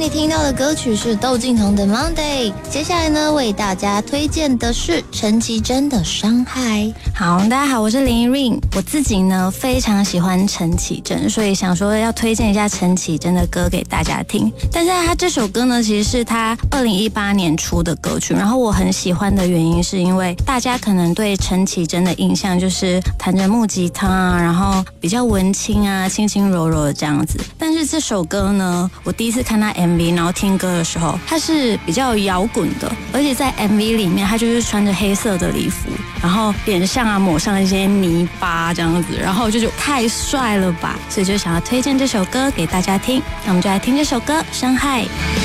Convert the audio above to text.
你听到的歌曲是窦靖童的 Monday。接下来呢，为大家推荐的是陈绮贞的伤害。 好，大家好，我是林依韵。我自己呢非常喜欢陈绮贞，所以想说要推荐一下陈绮贞的歌给大家听。但是她这首歌呢，其实是她2018年出的歌曲。然后我很喜欢的原因是因为大家可能对陈绮贞的印象就是弹着木吉他啊，然后比较文青啊，轻轻柔柔的这样子。但是这首歌呢，我第一次看她 MV， 然后听歌的时候，她是比较摇滚的，而且在 MV 里面，她就是穿着黑色的礼服，然后脸上抹上一些泥巴这样子，然后就太帅了吧，所以就想要推荐这首歌给大家听。那我们就来听这首歌《伤害》。